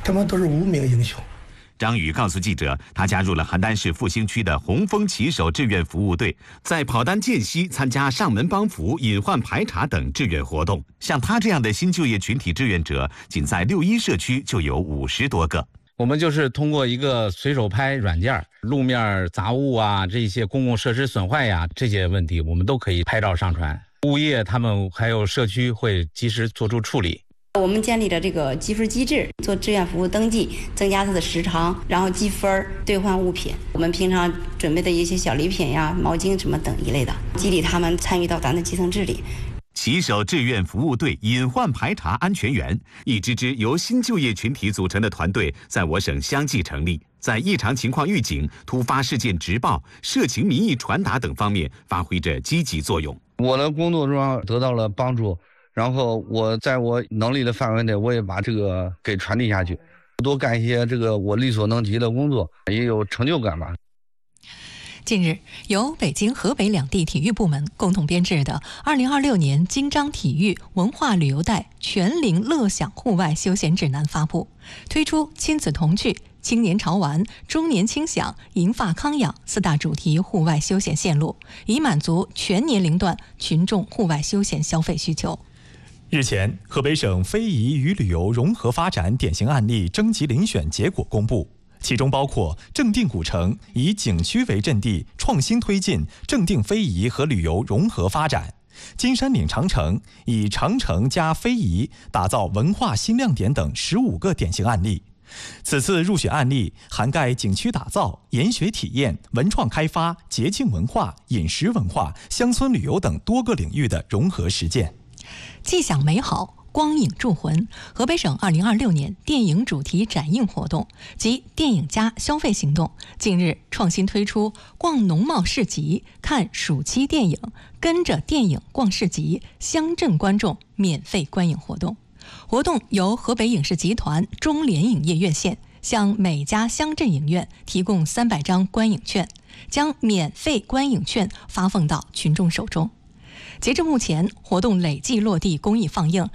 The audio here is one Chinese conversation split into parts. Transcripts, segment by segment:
他们都是无名英雄。 张宇告诉记者，他加入了邯郸市复兴区的红枫骑手志愿服务队，在跑单间隙参加上门帮扶、隐患排查等志愿活动。像他这样的新就业群体志愿者，仅在6·1社区就有50多个。 我们就是通过一个随手拍软件，路面杂物啊，这些公共设施损坏呀，这些问题我们都可以拍照上传。物业他们还有社区会及时做出处理。 我们建立了这个积分机制，做志愿服务登记，增加它的时长，然后积分兑换物品。我们平常准备的一些小礼品呀、毛巾什么等一类的，激励他们参与到咱的基层治理。 骑手志愿服务队隐患排查安全员，一支支由新就业群体组成的团队，在我省相继成立，在异常情况预警、突发事件直报、社情民意传达等方面发挥着积极作用。 我的工作中得到了帮助。然后我在我能力的范围内，我也把这个给传递下去，多干一些这个我力所能及的工作，也有成就感吧。 近日，由北京、河北两地体育部门共同编制的2026年京张体育文化旅游带全龄乐享户外休闲指南发布，推出亲子童趣、青年潮玩、中年轻享、银发康养4大主题户外休闲线路，以满足全年龄段群众户外休闲消费需求。 日前，河北省非遗与旅游融合发展典型案例征集遴选结果公布，其中包括正定古城以景区为阵地，创新推进正定非遗和旅游融合发展；金山岭长城以长城加非遗打造文化新亮点等15个典型案例。此次入选案例涵盖景区打造、研学体验、文创开发、节庆文化、饮食文化、乡村旅游等多个领域的融合实践。 既享美好，光影铸魂。河北省2026年电影主题展映活动及电影加消费行动近日创新推出逛农贸市集、看暑期电影、跟着电影逛市集、乡镇观众免费观影活动。活动由河北影视集团中联影业院线向每家乡镇影院提供300张观影券，将免费观影券发放到群众手中。截至目前，活动累计落地公益放映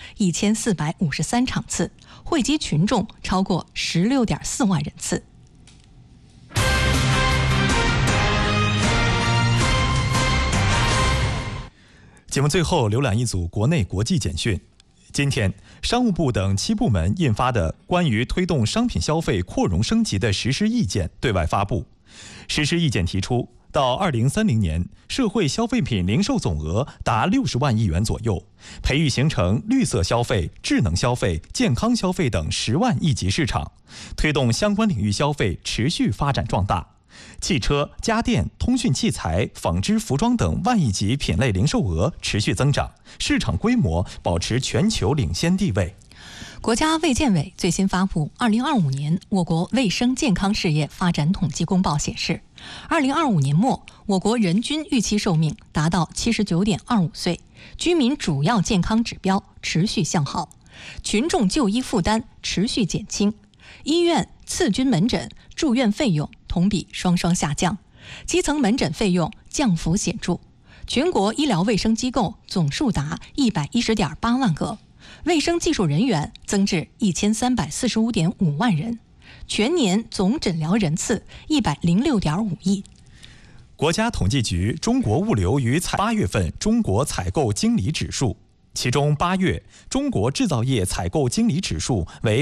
1453场次，惠及群众超过16.4万人次。 节目最后浏览一组国内国际简讯。今天，商务部等7部门印发的关于推动商品消费扩容升级的实施意见对外发布。实施意见提出，到2030年，社会消费品零售总额达60万亿元左右，培育形成绿色消费、智能消费、健康消费等10万亿级市场，推动相关领域消费持续发展壮大。汽车、家电、通讯器材、纺织、服装等万亿级品类零售额持续增长，市场规模保持全球领先地位。 国家卫健委最新发布2025年我国卫生健康事业发展统计公报显示，2025年末，我国人均预期寿命达到79.25岁，居民主要健康指标持续向好，群众就医负担持续减轻，医院次均门诊、住院费用同比双双下降，基层门诊费用降幅显著，全国医疗卫生机构总数达110.8万个。卫生技术人员增至1345.5万人，全年总诊疗人次106.5亿。 国家统计局中国物流与8月份中国采购经理指数，其中8月中国制造业采购经理指数为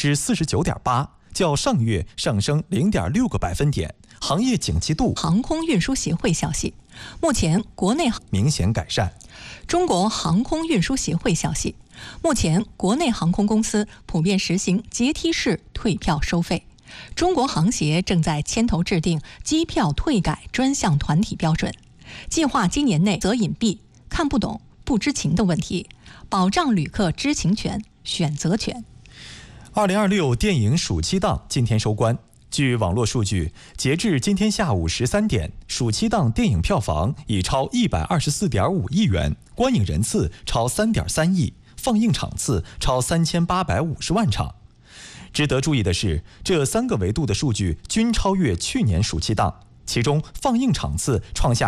49.8%，较上月上升0.6个百分点，行业景气度。 航空运输协会消息，目前国内明显改善。 中国航空运输协会消息，目前国内航空公司普遍实行阶梯式退票收费。中国航协正在牵头制定机票退改专项团体标准，计划今年内则隐蔽看不懂、不知情的问题，保障旅客知情权、选择权。 2026电影暑期档今天收官。据网络数据，截至今天下午13点，暑期档电影票房已超124.5亿元，观影人次超3.3亿，放映场次超3850万场。值得注意的是，这3个维度的数据均超越去年暑期档，其中放映场次创下